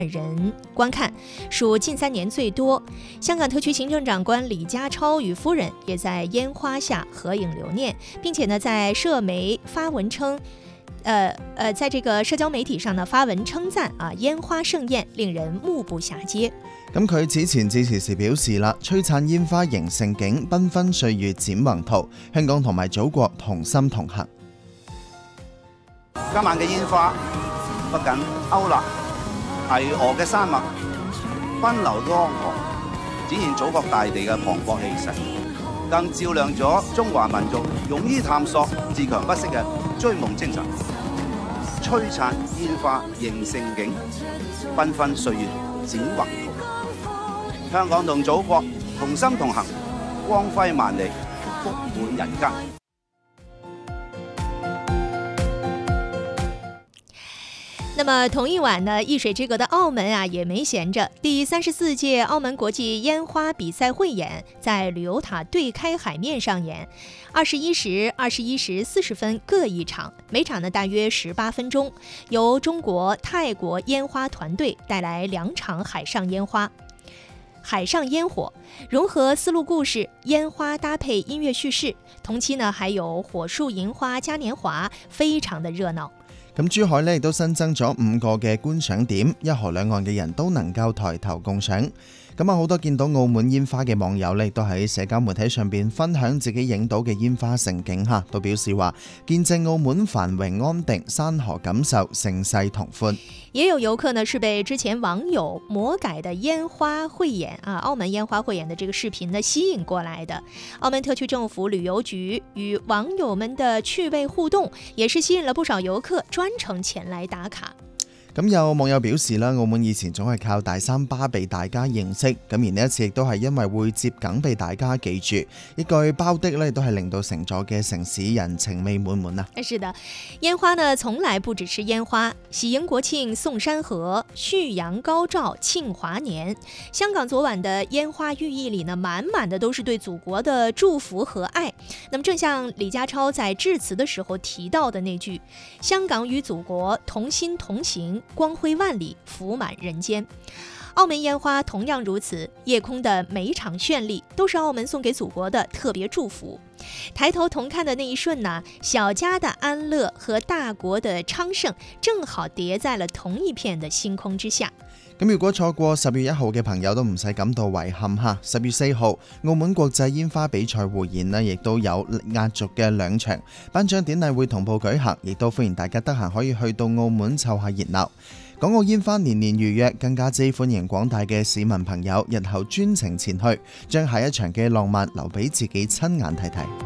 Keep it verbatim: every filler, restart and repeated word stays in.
人观看，属近三年最多。香港特区行政长官李家超与夫人也在烟花下合影留念，并且呢，在社媒发文称，呃呃，在這個社交媒體上呢發文稱讚啊，煙花盛宴令人目不暇接。 咁佢此前致辭時表示啦，璀璨煙花迎盛景，繽紛歲月展宏圖，香港同埋祖國同心同行。 今晚嘅煙花不僅勾勒巍峨嘅山脈，奔流江河，展現祖國大地嘅磅礴氣勢，更照亮咗中華民族勇於探索、自強不息嘅追夢精神。璀璨煙花迎盛景，繽紛歲月展宏圖。香港同祖國同心同行，光輝萬里，福滿人間。 那麼同一晚呢，一水之隔的澳門啊也沒閒着。第三十四屆澳門國際煙花比賽匯演在旅遊塔對開海面上演，二十一時、二十一時四十分各一場，每場呢大約十八分鐘，由中國、泰國煙花團隊帶來兩場海上煙花。海上煙火融合絲路故事，煙花搭配音樂敘事，同期呢還有火樹銀花嘉年華，非常的熱鬧。 咁珠海呢亦都新增咗五個嘅觀賞點，一河兩岸嘅人都能夠抬頭共賞。咁啊，好多見到澳門煙花嘅網友呢，都喺社交媒體上邊分享自己影到嘅煙花盛景嚇，都表示話見證澳門繁榮安定，山河感受盛世同歡。 也有遊客呢是被之前網友魔改的煙花匯演啊，澳門煙花匯演的這個視頻呢吸引過來的。澳門特區政府旅遊局與網友們的趣味互動，也是吸引了不少遊客專程前來打卡。 咁有網友表示啦，澳門以前總係靠大三巴被大家認識，咁而呢一次亦都係因為會接梗被大家記住，一句包的呢都係令到成座嘅城市人情味滿滿啊！ 是的，煙花呢從來不只是煙花，喜迎國慶送山河，旭陽高照慶華年。香港昨晚的煙花寓意裡呢，滿滿的都是對祖國的祝福和愛。那麼正像李家超在致辭的時候提到的那句，香港與祖國同心同行，光輝萬里，福滿人間。澳門煙花同樣如此，夜空的每一場絢麗都是澳門送給祖國的特別祝福。抬頭同看的那一瞬呢，小家的安樂和大國的昌盛正好疊在了同一片的星空之下。 咁如果錯過十月一號嘅朋友都唔使感到遺憾嚇，十月四號澳門國際煙花比賽匯演呢，亦都有壓軸嘅兩場頒獎典禮會同步舉行，亦都歡迎大家得閒可以去到澳門湊下熱鬧。港澳煙花年年如約，更加之歡迎廣大嘅市民朋友日後專程前去，將下一場嘅浪漫留俾自己親眼睇睇。